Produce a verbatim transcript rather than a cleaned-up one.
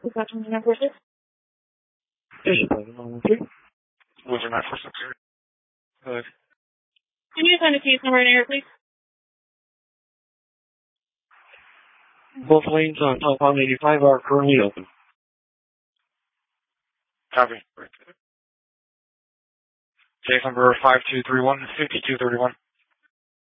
Is that nine four six? Yes, nine one three. Was there nine four six? Go ahead. Can you send a case number in here, please? Both lanes on southbound eighty-five are currently open. Copy. Case number five two three one, fifty-two thirty-one.